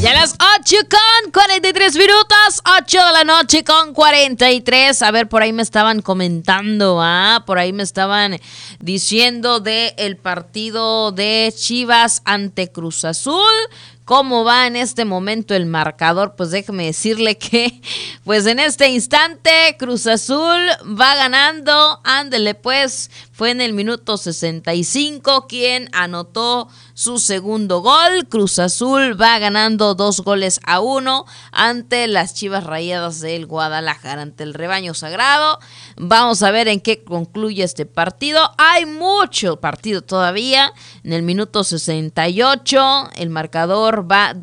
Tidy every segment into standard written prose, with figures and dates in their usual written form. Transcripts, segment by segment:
Ya las 8:43, 8 de la noche con 43. A ver, por ahí me estaban comentando, por ahí me estaban diciendo de el partido de Chivas ante Cruz Azul. ¿Cómo va en este momento el marcador? Pues déjeme decirle que, pues en este instante, Cruz Azul va ganando. Ándele pues, fue en el minuto 65 quien anotó su segundo gol. Cruz Azul va ganando 2-1 ante las Chivas Rayadas del Guadalajara, ante el rebaño sagrado. Vamos a ver en qué concluye este partido. Hay mucho partido todavía. En el minuto 68, el marcador va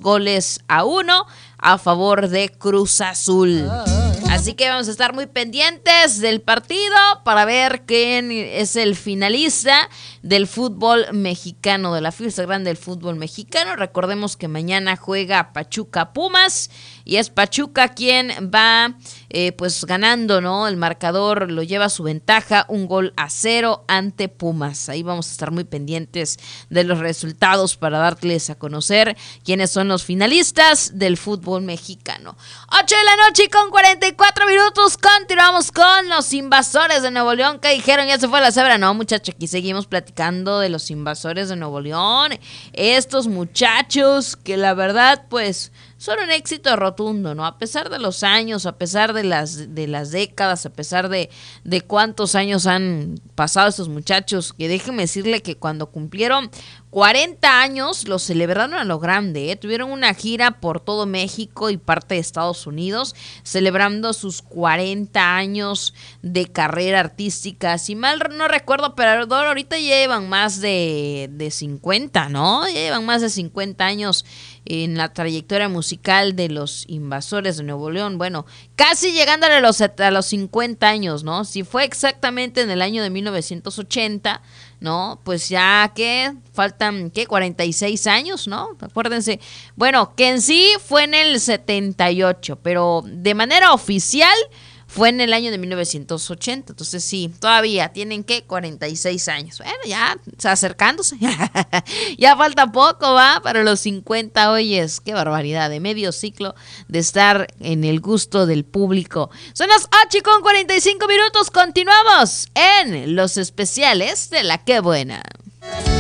2-1 a favor de Cruz Azul. Así que vamos a estar muy pendientes del partido para ver quién es el finalista del fútbol mexicano, de la fiesta grande del fútbol mexicano. Recordemos que mañana juega Pachuca Pumas y es Pachuca quien va pues ganando, ¿no? El marcador lo lleva a su ventaja, 1-0 ante Pumas. Ahí vamos a estar muy pendientes de los resultados para darles a conocer quiénes son los finalistas del fútbol mexicano. 8 de la noche con 44 minutos. Continuamos con los Invasores de Nuevo León. ¿Qué dijeron? ¿Ya se fue la cebra? No, muchachos, aquí seguimos platicando de los Invasores de Nuevo León. Estos muchachos que la verdad, pues, son un éxito rotundo, ¿no? A pesar de los años, a pesar de las décadas, a pesar de cuántos años han pasado estos muchachos, que déjenme decirle que cuando cumplieron 40 años los celebraron a lo grande, Tuvieron una gira por todo México y parte de Estados Unidos celebrando sus 40 años de carrera artística. Si mal no recuerdo, pero ahorita ya llevan más de 50, ¿no? Ya llevan más de 50 años en la trayectoria musical de los Invasores de Nuevo León. Bueno, casi llegándole a los 50 años, ¿no? Si fue exactamente en el año de 1980, ¿no? Pues ya que faltan, 46 años, ¿no? Acuérdense. Bueno, que en sí fue en el 78, pero de manera oficial fue en el año de 1980. Entonces sí, todavía tienen 46 años. Bueno, ya acercándose. Ya falta poco, ¿va? Para los 50. Oyes, qué barbaridad, de medio ciclo de estar en el gusto del público. Son las 8:45. Continuamos en los especiales de La Qué Buena.